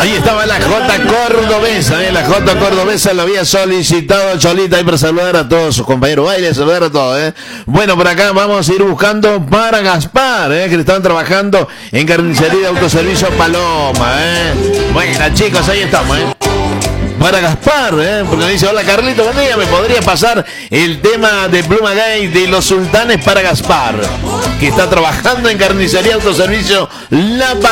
Ahí estaba la J Cordobesa, la J Cordobesa lo había solicitado Cholita ahí para saludar a todos sus compañeros. Baile, saludar a todos, Bueno, por acá vamos a ir buscando para Gaspar, que le están trabajando en carnicería de autoservicio Paloma, Bueno, chicos, ahí estamos, Para Gaspar, porque me dice, hola Carlito, buen día, ¿me podría pasar el tema de Pluma Gay de los Sultanes para Gaspar? Que está trabajando en carnicería autoservicio La